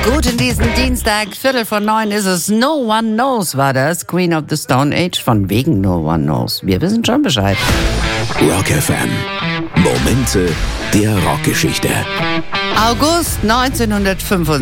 Guten diesen Dienstag, 8:45 ist es. No One Knows war das. Queen of the Stone Age, von wegen No One Knows. Wir wissen schon Bescheid. Rock FM. Momente der Rockgeschichte. August 1975.